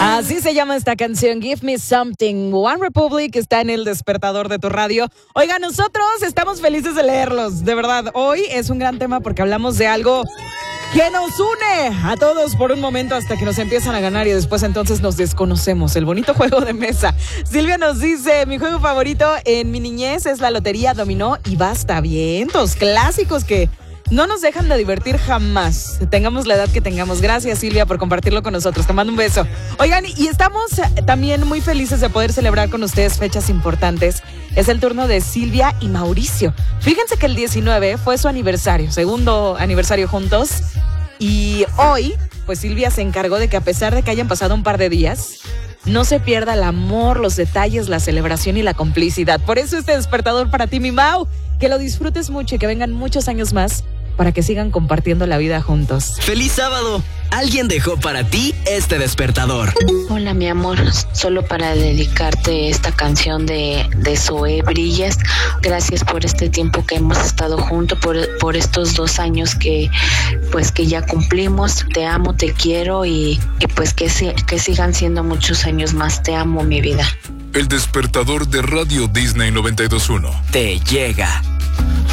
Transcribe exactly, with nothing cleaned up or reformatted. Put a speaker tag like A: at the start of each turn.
A: Así se llama esta canción, Give Me Something. One Republic está en el despertador de tu radio. Oiga, nosotros estamos felices de leerlos, de verdad. Hoy es un gran tema porque hablamos de algo que nos une a todos por un momento hasta que nos empiezan a ganar y después entonces nos desconocemos. El bonito juego de mesa. Silvia nos dice, mi juego favorito en mi niñez es la lotería, dominó y basta. Vientos, clásicos que no nos dejan de divertir jamás, tengamos la edad que tengamos. Gracias, Silvia, por compartirlo con nosotros. Te mando un beso. Oigan, y estamos también muy felices de poder celebrar con ustedes fechas importantes. Es el turno de Silvia y Mauricio. Fíjense que el diecinueve fue su aniversario, segundo aniversario juntos. Y hoy, pues Silvia se encargó de que a pesar de que hayan pasado un par de días, no se pierda el amor, los detalles, la celebración y la complicidad. Por eso este despertador para ti, mi Mau. Que lo disfrutes mucho y que vengan muchos años más para que sigan compartiendo la vida juntos.
B: ¡Feliz sábado! Alguien dejó para ti este despertador.
C: Hola, mi amor, solo para dedicarte esta canción de, de Zoé Brillas. Gracias por este tiempo que hemos estado juntos, por, por estos dos años que pues que ya cumplimos. Te amo, te quiero y, y pues que, que sigan siendo muchos años más. Te amo, mi vida.
D: El despertador de Radio Disney noventa y dos punto uno
B: te llega.